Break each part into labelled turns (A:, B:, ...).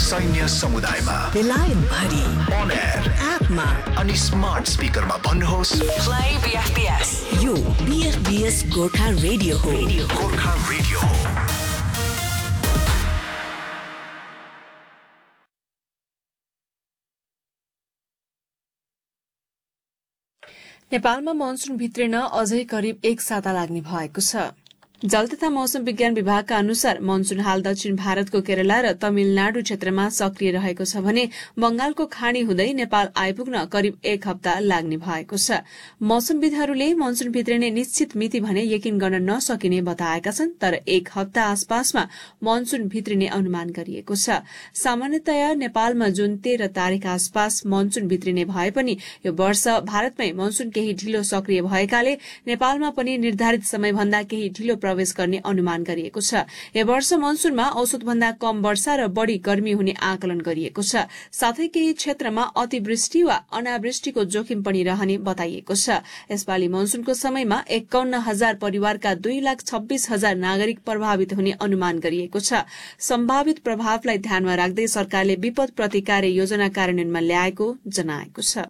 A: सैन्य समुदायमा,
B: बेलायत भरि,
A: on air,
B: एपमा
A: अनि स्मार्ट स्पिकरमा भन्नुहोस्
B: Play BFBS. यो BFBS गोर्खा रेडियो हो.
A: गोर्खा रेडियो हो।
C: नेपालमा मनसुन भित्रिन अझै करिब 1 साता लाग्ने भएको छ। जल तथा मौसम विज्ञान विभागका अनुसार मनसुन हाल दक्षिण भारतको केरला र तमिलनाडु क्षेत्रमा सक्रिय रहेको छ भने बंगालको खाड़ी हुँदै नेपाल आइपुग्न करिब 1 हप्ता लाग्ने भएको छ। मौसमविदहरूले मनसुन भित्रिने निश्चित मिति भने यकिन गर्न नसकिने बताएका छन्, तर 1 हप्ता आसपासमा मनसुन भित्रिने अनुमान गरिएको छ। सामान्यतया नेपालमा जुन 13 तारिक आसपास मनसुन भित्रिने भए पनि यो वर्ष भारतमै मनसुन केही ढिलो सक्रिय भएकाले नेपालमा पनि निर्धारित समयभन्दा केही ढिलो प्रवेश गर्ने अनुमान गरिएको छ। यो वर्ष मनसुनमा औसतभन्दा कम वर्षा र बढ़ी गर्मी हुने आकलन गरिएको छ। साथै केही क्षेत्रमा अतिवृष्टि वा अनावृष्टिको जोखिम पनि रहने बताइएको छ। यसपालि मनसुनको समयमा 51,000 परिवारका 2,26,000 नागरिक प्रभावित हुने अनुमान गरिएको छ। सम्भावित प्रभावलाई ध्यानमा राख्दै सरकारले विपद प्रतिकार योजना कार्यान्वयनमा ल्याएको जनाएको छ।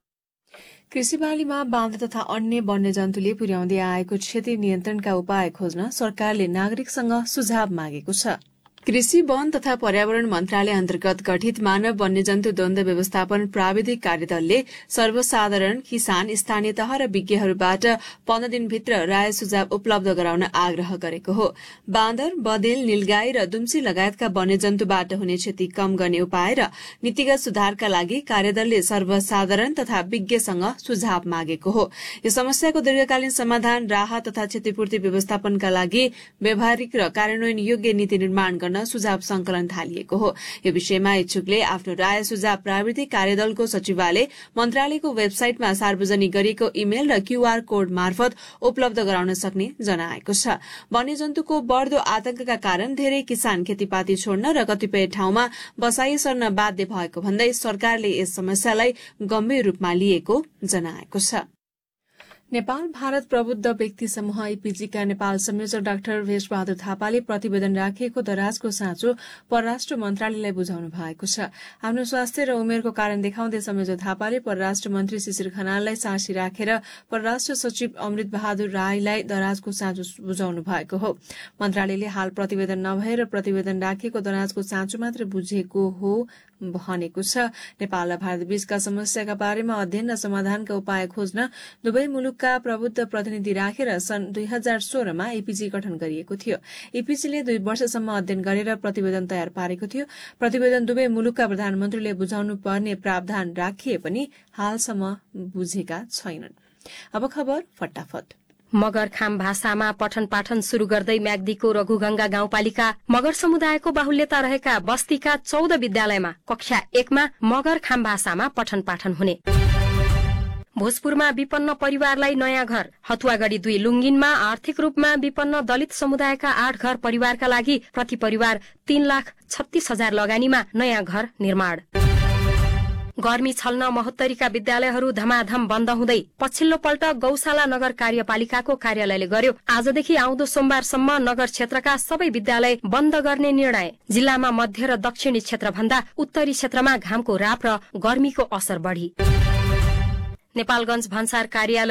C: कृषि बालीमा बाँध तथा अन्य वन्यजन्तुले पुर्याउँदै आएको क्षति नियन्त्रणका उपाय खोज्न सरकारले नागरिकसँग सुझाव मागेको छ। कृषि वन तथा पर्यावरण मन्त्रालय अन्तर्गत गठित मानव वन्यजन्तु द्वन्द्व व्यवस्थापन प्राविधिक कार्यदलले सर्वसाधारण, किसान, स्थानीय तह र विज्ञहरूबाट 15 दिनभित्र राय सुझाव उपलब्ध गराउन आग्रह गरेको हो। बाँदर, बँदेल, नीलगाई र दुम्सी लगायतका वन्यजन्तुबाट हुने क्षति कम गर्ने उपाय र नीतिगत सुधारका लागि कार्यदलले सर्वसाधारण तथा विज्ञसँग सुझाव मागेको हो। यो समस्याको दीर्घकालीन समाधान, राहत तथा क्षतिपूर्ति व्यवस्थापनका लागि व्यावहारिक र कार्यान्वयन योग्य नीति निर्माण गर्न सुझाव संकलन थालिएको हो। यो विषयमा इच्छुकले आफ्नो राय सुझाव प्राविधिक कार्यदलको सचिवालय मन्त्रालयको वेबसाइटमा सार्वजनिक गरिएको इमेल र क्यूआर कोड मार्फत उपलब्ध गराउन सक्ने जनाएको छ। वन्यजन्तुको बढ़दो आतंकका कारण धेरै किसान खेतीपाती छोड्न र कतिपय ठाउँमा बसाई सर्न बाध्य भएको भन्दै सरकारले यस समस्यालाई गम्भीर रूपमा लिएको जनाएको छ। नेपाल भारत प्रबुद्ध व्यक्ति समूह ईपीजीका नेपाल संयोजक डाक्टर भेषबहादुर थापाले प्रतिवेदन राखिएको दराजको साँचो परराष्ट्र मन्त्रालयलाई बुझाउनु भएको छ। आफ्नो स्वास्थ्य र उमेरको कारण देखाउँदै संयोजक थापाले परराष्ट्र मन्त्री शिशिर खनाललाई साक्षी राखेर परराष्ट्र सचिव अमृत बहादुर राईलाई दराजको साँचो बुझाउनु भएको हो। मन्त्रालयले हाल प्रतिवेदन नभएर प्रतिवेदन राखिएको दराजको साँचो मात्र बुझेको हो भनेको छ। नेपाल र भारत बीचका समस्याका बारेमा अध्ययन र समाधानका उपाय खोज्न दुवै मुलुकका प्रबुद्ध प्रतिनिधि राखेर सन् 2016 मा ईपीजी गठन गरिएको थियो। ईपीजीले 2 वर्षसम्म अध्ययन गरेर प्रतिवेदन तयार पारेको थियो। प्रतिवेदन दुवै मुलुकका प्रधानमन्त्रीले बुझाउनु पर्ने प्रावधान राखिए पनि हालसम्म बुझेका छैनन्। अब खबर फटाफट।
D: मगरखाम भाषामा पठन पाठन शुरू गर्दै म्याग्दीको रघुगंगा गाउँपालिका मगर समुदायको बाहुल्यता रहेका बस्तीका 14 विद्यालयमा कक्षा 1 मा मगरखाम भाषामा पठन पाठन हुने। भोजपुरमा विपन्न परिवारलाई नयाँ घर। हतुवागढ़ी 2 लुङ्गिनमा आर्थिक रूपमा विपन्न दलित समुदायका 8 घर परिवारका लागि प्रति परिवार 3,36,000 लगानीमा नयाँ घर निर्माण। गर्मी छल्न महोत्तरीका विद्यालयहरू धमाधम बन्द हुँदै पछिल्लो पल्ट गौशाला नगर कार्यपालिकाको कार्यालयले गर्यो। आजदेखि आउँदो सोमबारसम्म नगर क्षेत्रका सबै विद्यालय बन्द गर्ने निर्णय। जिल्लामा मध्य र दक्षिणी क्षेत्र भन्दा उत्तरी क्षेत्रमा घामको राप र गर्मीको असर बढ़ी। नेपालगञ्ज भन्सार कार्यालय